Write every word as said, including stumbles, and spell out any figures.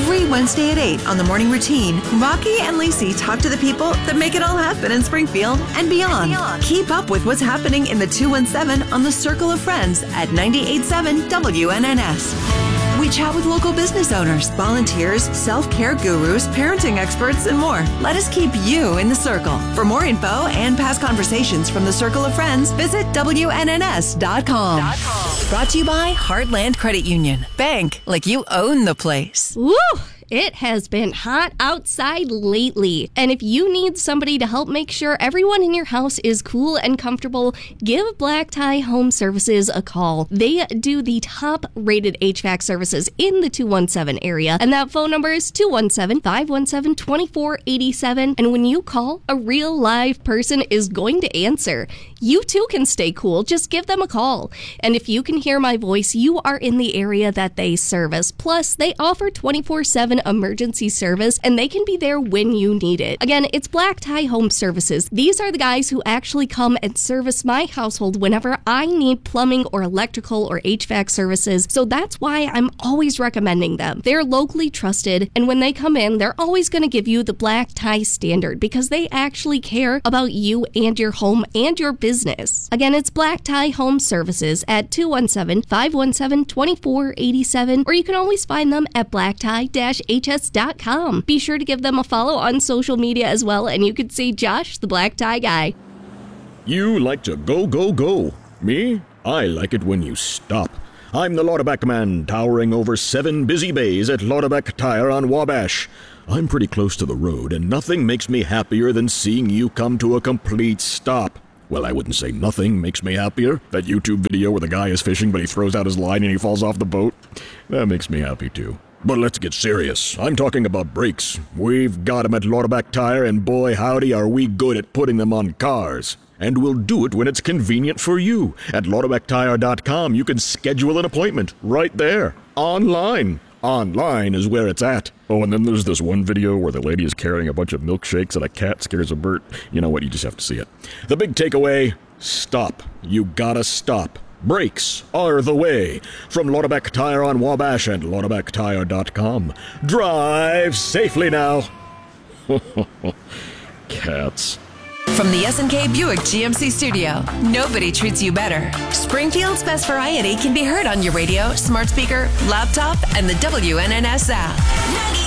Every Wednesday at eight on The Morning Routine, Rocky and Lacey talk to the people that make it all happen in Springfield and beyond. And beyond. Keep up with what's happening in the two one seven on the Circle of Friends at ninety-eight point seven W N N S. We chat with local business owners, volunteers, self-care gurus, parenting experts, and more. Let us keep you in the circle. For more info and past conversations from the Circle of Friends, visit W N N S dot com. Brought to you by Heartland Credit Union. Bank like you own the place. Woo! It has been hot outside lately, and if you need somebody to help make sure everyone in your house is cool and comfortable, give Black Tie Home Services a call. They do the top-rated H V A C services in the two one seven area, and that phone number is two one seven, five one seven, two four eight seven, and when you call, a real live person is going to answer. You too can stay cool. Just give them a call. And if you can hear my voice, you are in the area that they service. Plus, they offer twenty-four seven emergency service, and they can be there when you need it. Again, it's Black Tie Home Services. These are the guys who actually come and service my household whenever I need plumbing or electrical or H V A C services. So that's why I'm always recommending them. They're locally trusted, and when they come in, they're always going to give you the Black Tie standard because they actually care about you and your home and your business. Again, it's Black Tie Home Services at two one seven, five one seven, two four eight seven, or you can always find them at black tie dash h s dot com. Be sure to give them a follow on social media as well, and you can see Josh, the Black Tie guy. You like to go, go, go. Me? I like it when you stop. I'm the Lauterback man, towering over seven busy bays at Lauterback Tire on Wabash. I'm pretty close to the road, and nothing makes me happier than seeing you come to a complete stop. Well, I wouldn't say nothing makes me happier. That YouTube video where the guy is fishing, but he throws out his line and he falls off the boat. That makes me happy, too. But let's get serious. I'm talking about brakes. We've got them at Lauterback Tire, and boy howdy are we good at putting them on cars. And we'll do it when it's convenient for you. At Lauterback Tire dot com, you can schedule an appointment right there, online. Online is where it's at. Oh, and then there's this one video where the lady is carrying a bunch of milkshakes and a cat scares a bird. You know what, you just have to see it. The big takeaway, stop. You gotta stop. Brakes are the way. From Lauterback Tire on Wabash and Lauterback Tire dot com. Drive safely now. Cats. From the S and K Buick G M C studio, nobody treats you better. Springfield's best variety can be heard on your radio, smart speaker, laptop, and the W N N S app.